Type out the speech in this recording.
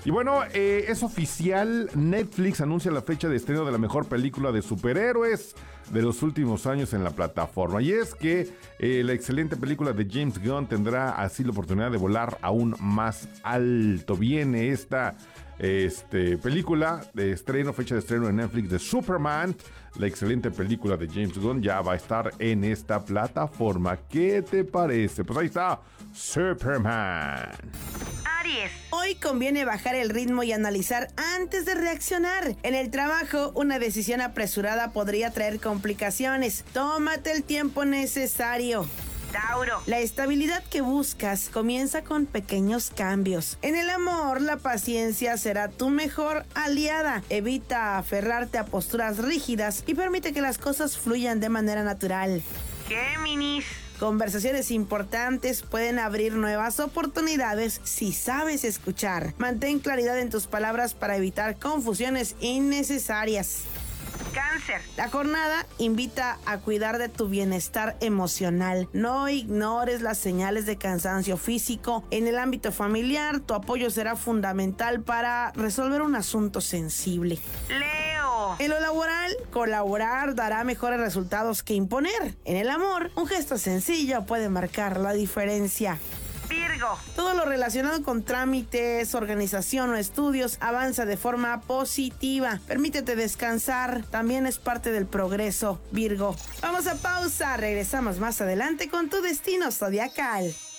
Y bueno, es oficial, Netflix anuncia la fecha de estreno de la mejor película de superhéroes de los últimos años en la plataforma. Y es que la excelente película de James Gunn tendrá así la oportunidad de volar aún más alto. Viene esta película de estreno, fecha de estreno en Netflix de Superman. La excelente película de James Gunn ya va a estar en esta plataforma. ¿Qué te parece? Pues ahí está, Superman. Aries. Hoy conviene bajar el ritmo y analizar antes de reaccionar. En el trabajo, una decisión apresurada podría traer complicaciones. Tómate el tiempo necesario. Tauro. La estabilidad que buscas comienza con pequeños cambios. En el amor, la paciencia será tu mejor aliada. Evita aferrarte a posturas rígidas y permite que las cosas fluyan de manera natural. Géminis. Conversaciones importantes pueden abrir nuevas oportunidades si sabes escuchar. Mantén claridad en tus palabras para evitar confusiones innecesarias. Cáncer. La jornada invita a cuidar de tu bienestar emocional. No ignores las señales de cansancio físico. En el ámbito familiar, tu apoyo será fundamental para resolver un asunto sensible. Leo. En lo laboral, colaborar dará mejores resultados que imponer. En el amor, un gesto sencillo puede marcar la diferencia. Virgo. Todo lo relacionado con trámites, organización o estudios avanza de forma positiva. Permítete descansar, también es parte del progreso, Virgo. Vamos a pausa, regresamos más adelante con tu destino zodiacal.